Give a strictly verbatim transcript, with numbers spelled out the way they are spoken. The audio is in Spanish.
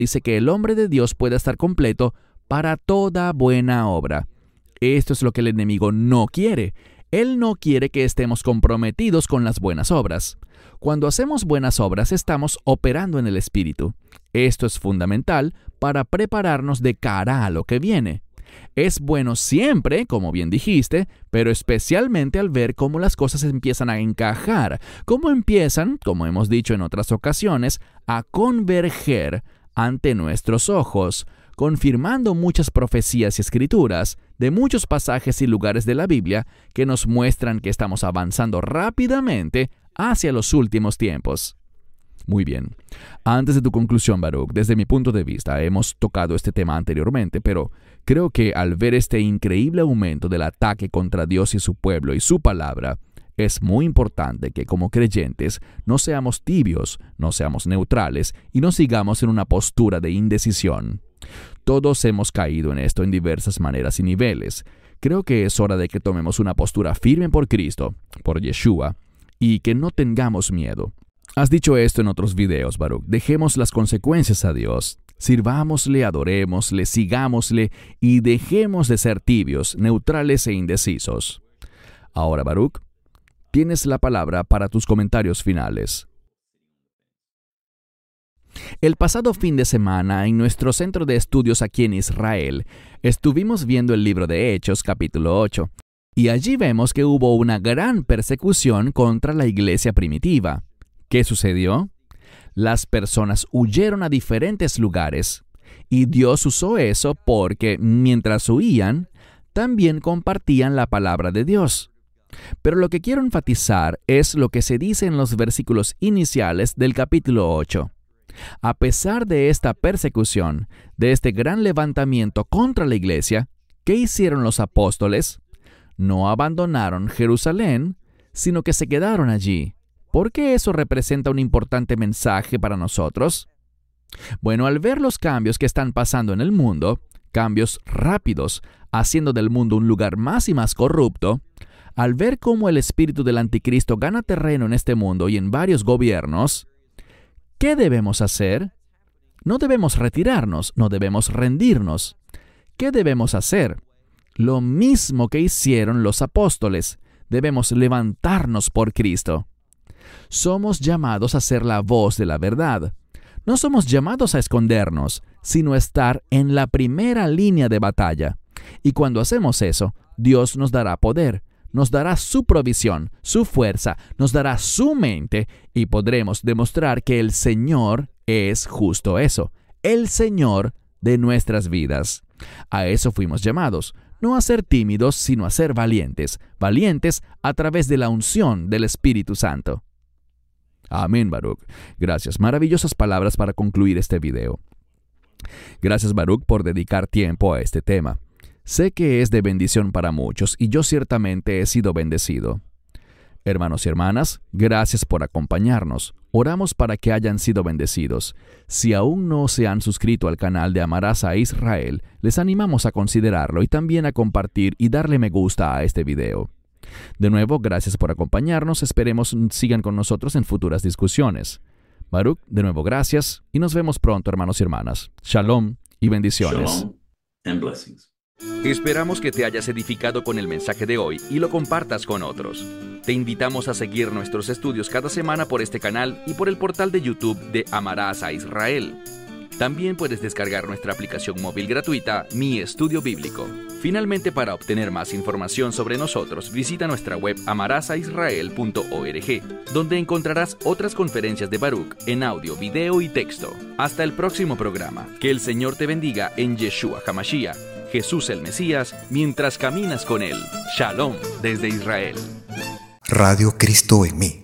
dice que el hombre de Dios pueda estar completo para toda buena obra. Esto es lo que el enemigo no quiere. Él no quiere que estemos comprometidos con las buenas obras. Cuando hacemos buenas obras, estamos operando en el Espíritu. Esto es fundamental para prepararnos de cara a lo que viene. Es bueno siempre, como bien dijiste, pero especialmente al ver cómo las cosas empiezan a encajar, cómo empiezan, como hemos dicho en otras ocasiones, a converger ante nuestros ojos, confirmando muchas profecías y escrituras de muchos pasajes y lugares de la Biblia que nos muestran que estamos avanzando rápidamente hacia los últimos tiempos. Muy bien. Antes de tu conclusión, Baruch, desde mi punto de vista, hemos tocado este tema anteriormente, pero creo que al ver este increíble aumento del ataque contra Dios y su pueblo y su palabra, es muy importante que como creyentes no seamos tibios, no seamos neutrales y no sigamos en una postura de indecisión. Todos hemos caído en esto en diversas maneras y niveles. Creo que es hora de que tomemos una postura firme por Cristo, por Yeshua, y que no tengamos miedo. Has dicho esto en otros videos, Baruch. Dejemos las consecuencias a Dios. Sirvámosle, adorémosle, sigámosle y dejemos de ser tibios, neutrales e indecisos. Ahora, Baruch, tienes la palabra para tus comentarios finales. El pasado fin de semana, en nuestro centro de estudios aquí en Israel, estuvimos viendo el libro de Hechos, capítulo ocho, y allí vemos que hubo una gran persecución contra la iglesia primitiva. ¿Qué sucedió? Las personas huyeron a diferentes lugares, y Dios usó eso porque, mientras huían, también compartían la palabra de Dios. Pero lo que quiero enfatizar es lo que se dice en los versículos iniciales del capítulo ocho. A pesar de esta persecución, de este gran levantamiento contra la iglesia, ¿qué hicieron los apóstoles? No abandonaron Jerusalén, sino que se quedaron allí. ¿Por qué eso representa un importante mensaje para nosotros? Bueno, al ver los cambios que están pasando en el mundo, cambios rápidos, haciendo del mundo un lugar más y más corrupto, al ver cómo el espíritu del anticristo gana terreno en este mundo y en varios gobiernos, ¿qué debemos hacer? No debemos retirarnos, no debemos rendirnos. ¿Qué debemos hacer? Lo mismo que hicieron los apóstoles. Debemos levantarnos por Cristo. Somos llamados a ser la voz de la verdad. No somos llamados a escondernos, sino a estar en la primera línea de batalla. Y cuando hacemos eso, Dios nos dará poder, nos dará su provisión, su fuerza, nos dará su mente y podremos demostrar que el Señor es justo eso, el Señor de nuestras vidas. A eso fuimos llamados, no a ser tímidos, sino a ser valientes, valientes a través de la unción del Espíritu Santo. Amén, Baruch. Gracias. Maravillosas palabras para concluir este video. Gracias, Baruch, por dedicar tiempo a este tema. Sé que es de bendición para muchos y yo ciertamente he sido bendecido. Hermanos y hermanas, gracias por acompañarnos. Oramos para que hayan sido bendecidos. Si aún no se han suscrito al canal de Amarás a Israel, les animamos a considerarlo y también a compartir y darle me gusta a este video. De nuevo, gracias por acompañarnos. Esperemos sigan con nosotros en futuras discusiones. Baruch, de nuevo gracias y nos vemos pronto, hermanos y hermanas. Shalom y bendiciones. Shalom and blessings. Esperamos que te hayas edificado con el mensaje de hoy y lo compartas con otros. Te invitamos a seguir nuestros estudios cada semana por este canal y por el portal de YouTube de Amarás a Israel. También puedes descargar nuestra aplicación móvil gratuita, Mi Estudio Bíblico. Finalmente, para obtener más información sobre nosotros, visita nuestra web amarás a israel punto org, donde encontrarás otras conferencias de Baruch en audio, video y texto. Hasta el próximo programa. Que el Señor te bendiga en Yeshua HaMashiach, Jesús el Mesías, mientras caminas con Él. Shalom desde Israel. Radio Cristo en mí.